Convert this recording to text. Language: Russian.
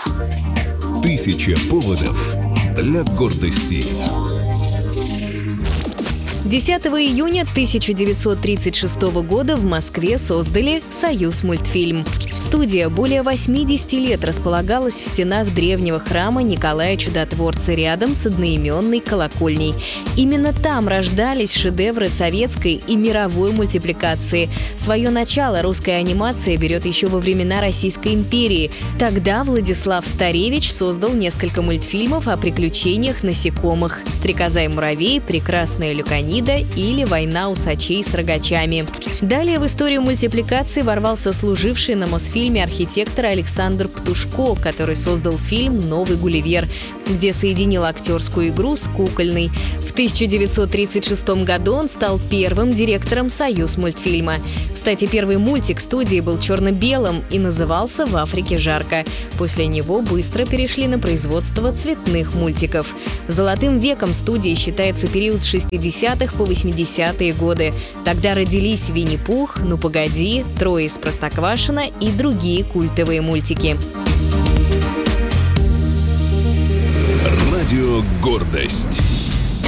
Тысяча поводов для гордости. 10 июня 1936 года в Москве создали «Союзмультфильм». Студия более 80 лет располагалась в стенах древнего храма Николая Чудотворца рядом с одноименной колокольней. Именно там рождались шедевры советской и мировой мультипликации. Свое начало русская анимация берет еще во времена Российской империи. Тогда Владислав Старевич создал несколько мультфильмов о приключениях насекомых: «Стрекоза и муравей», «Прекрасная Люканида» или «Война усачей с рогачами». Далее в историю мультипликации ворвался служивший на Мосфильме архитектор Александр Птушко, который создал фильм «Новый Гулливер», где соединил актерскую игру с кукольной. В 1936 году он стал первым директором «Союзмультфильма». Кстати, первый мультик студии был черно-белым и назывался «В Африке жарко». После него быстро перешли на производство цветных мультиков. Золотым веком студии считается период с 60-х по 80-е годы. Тогда родились «Винни-Пух», «Ну погоди», «Трое из Простоквашино» и другие культовые мультики. Радио «Гордость».